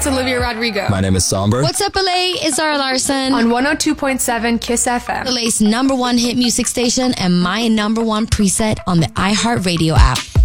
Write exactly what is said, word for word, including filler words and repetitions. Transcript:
it's Olivia Rodrigo. My name is Somber. What's up, L A? It's Zara Larson. On one oh two point seven Kiss F M. L A's number one hit music station and my number one preset on the iHeartRadio app.